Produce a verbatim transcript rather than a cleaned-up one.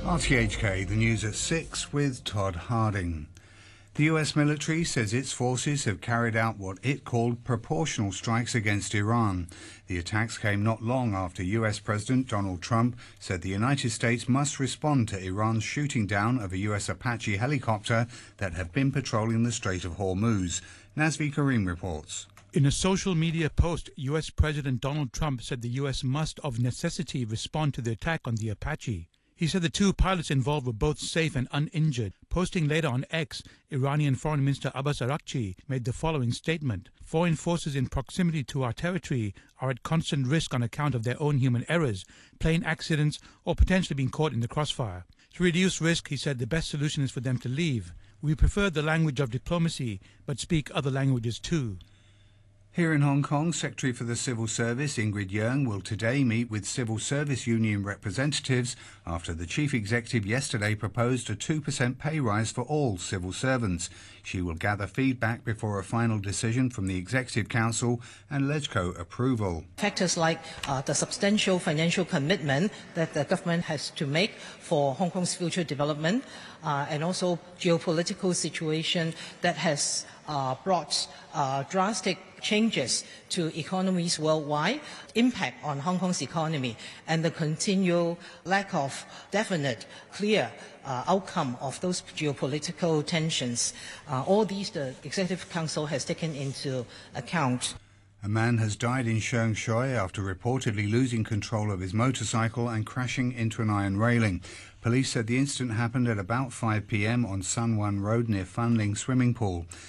R T H K, the news at six with Todd Harding. The U S military says its forces have carried out what it called proportional strikes against Iran. The attacks came not long after U S President Donald Trump said the United States must respond to Iran's shooting down of a U S Apache helicopter that had been patrolling the Strait of Hormuz. Nazvi Karim reports. In a social media post, U S President Donald Trump said the U S must of necessity respond to the attack on the Apache. He said the two pilots involved were both safe and uninjured. Posting later on X, Iranian Foreign Minister Abbas Araghchi made the following statement. Foreign forces in proximity to our territory are at constant risk on account of their own human errors, plane accidents, or potentially being caught in the crossfire. To reduce risk, he said the best solution is for them to leave. We prefer the language of diplomacy, but speak other languages too. Here in Hong Kong, Secretary for the Civil Service Ingrid Yeung will today meet with civil service union representatives after the Chief Executive yesterday proposed a two percent pay rise for all civil servants. She will gather feedback before a final decision from the Executive Council and LegCo approval. Factors like uh, the substantial financial commitment that the government has to make for Hong Kong's future development uh, and also geopolitical situation that has uh, brought uh, drastic changes to economies worldwide, impact on Hong Kong's economy, and the continual lack of definite, clear uh, outcome of those geopolitical tensions. Uh, all these the Executive Council has taken into account. A man has died in Sheung Shui after reportedly losing control of his motorcycle and crashing into an iron railing. Police said the incident happened at about five p m on Sun Wan Road near Fan Ling Swimming Pool.